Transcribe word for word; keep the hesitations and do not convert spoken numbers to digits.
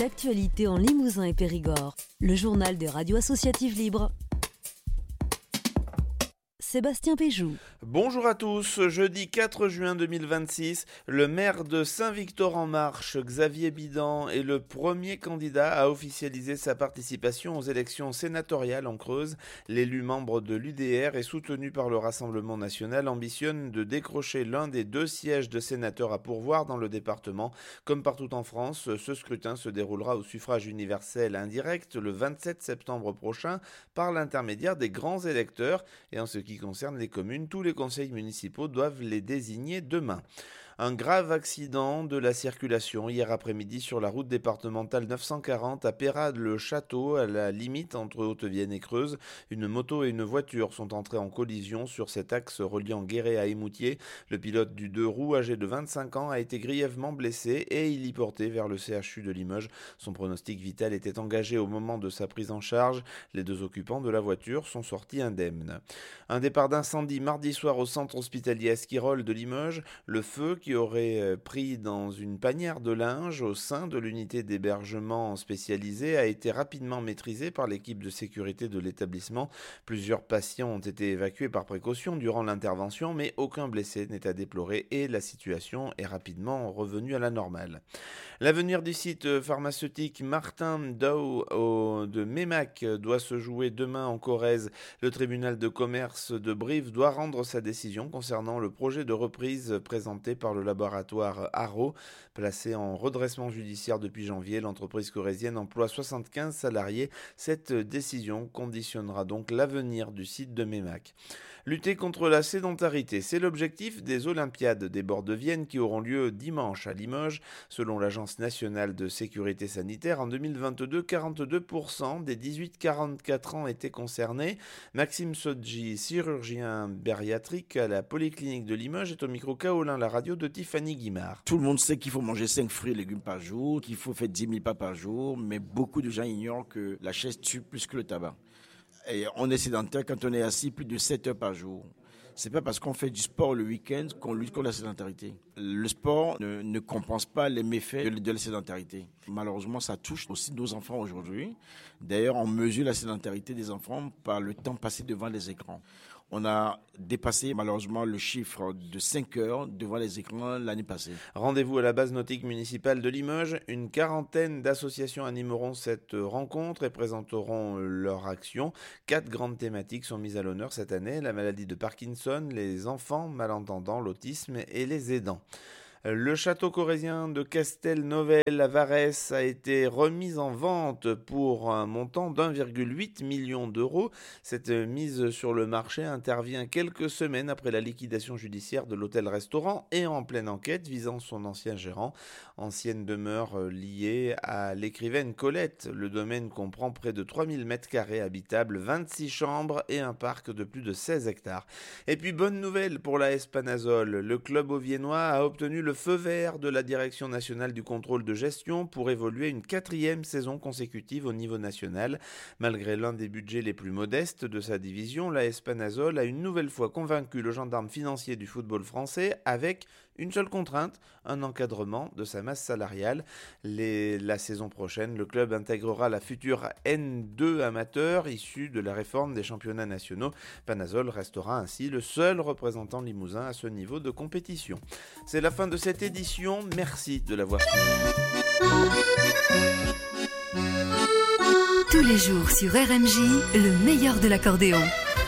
l'actualité en Limousin et Périgord. Le journal des radios associatives libres. Sébastien Péjou. Bonjour à tous, jeudi quatre juin deux mille vingt-six, le maire de Saint-Victor-en-Marche, Xavier Bidan, est le premier candidat à officialiser sa participation aux élections sénatoriales en Creuse. L'élu membre de l'U D R et soutenu par le Rassemblement national ambitionne de décrocher l'un des deux sièges de sénateur à pourvoir dans le département. Comme partout en France, ce scrutin se déroulera au suffrage universel indirect le vingt-sept septembre prochain par l'intermédiaire des grands électeurs. Et en ce qui concerne les communes, tous les conseils municipaux doivent les désigner demain. Un grave accident de la circulation hier après-midi sur la route départementale neuf cent quarante à Peyrade-le-Château, à la limite entre Haute-Vienne et Creuse. Une moto et une voiture sont entrées en collision sur cet axe reliant Guéret à Émoutier. Le pilote du deux roues, âgé de vingt-cinq ans, a été grièvement blessé et il y porté vers le C H U de Limoges. Son pronostic vital était engagé au moment de sa prise en charge. Les deux occupants de la voiture sont sortis indemnes. Un départ d'incendie mardi soir au centre hospitalier Esquirol de Limoges. Le feu qui aurait pris dans une panière de linge au sein de l'unité d'hébergement spécialisée a été rapidement maîtrisé par l'équipe de sécurité de l'établissement. Plusieurs patients ont été évacués par précaution durant l'intervention, mais aucun blessé n'est à déplorer et la situation est rapidement revenue à la normale. L'avenir du site pharmaceutique Martin Daou de Meymac doit se jouer demain en Corrèze. Le tribunal de commerce de Brive doit rendre sa décision concernant le projet de reprise présenté par le laboratoire Haro. Placé en redressement judiciaire depuis janvier, l'entreprise corrézienne emploie soixante-quinze salariés. Cette décision conditionnera donc l'avenir du site de Meymac. Lutter contre la sédentarité, c'est l'objectif des Olympiades des bords de Vienne qui auront lieu dimanche à Limoges. Selon l'Agence nationale de sécurité sanitaire, en deux mille vingt-deux, quarante-deux pour cent des dix-huit à quarante-quatre ans étaient concernés. Maxime Sodji, chirurgien bariatrique à la Polyclinique de Limoges, est au micro Kaolin, la radio de Tiffany Guimard. Tout le monde sait qu'il faut manger cinq fruits et légumes par jour, qu'il faut faire dix mille pas par jour, mais beaucoup de gens ignorent que la chaise tue plus que le tabac. Et on est sédentaire quand on est assis plus de sept heures par jour. C'est pas parce qu'on fait du sport le week-end qu'on lutte contre la sédentarité. Le sport ne, ne compense pas les méfaits de, de la sédentarité. Malheureusement, ça touche aussi nos enfants aujourd'hui. D'ailleurs, on mesure la sédentarité des enfants par le temps passé devant les écrans. On a dépassé malheureusement le chiffre de cinq heures devant les écrans l'année passée. Rendez-vous à la base nautique municipale de Limoges. Une quarantaine d'associations animeront cette rencontre et présenteront leur action. Quatre grandes thématiques sont mises à l'honneur cette année: la maladie de Parkinson, les enfants malentendants, l'autisme et les aidants. Le château corrézien de Castelnovel à Varès a été remis en vente pour un montant d'un virgule huit million d'euros. Cette mise sur le marché intervient quelques semaines après la liquidation judiciaire de l'hôtel-restaurant et en pleine enquête visant son ancien gérant. Ancienne demeure liée à l'écrivaine Colette. Le domaine comprend près de trois mille mètres carrés habitables, vingt-six chambres et un parc de plus de seize hectares. Et puis bonne nouvelle pour l'A S Panazol. Le club auviennois a obtenu le feu vert de la Direction nationale du contrôle de gestion pour évoluer une quatrième saison consécutive au niveau national. Malgré l'un des budgets les plus modestes de sa division, l'A S Panazol a une nouvelle fois convaincu le gendarme financier du football français avec une seule contrainte, un encadrement de sa masse salariale. Les, la saison prochaine, le club intégrera la future N deux amateur issue de la réforme des championnats nationaux. Panazol restera ainsi le seul représentant limousin à ce niveau de compétition. C'est la fin de cette édition. Merci de l'avoir suivi. Tous les jours sur R M J, le meilleur de l'accordéon.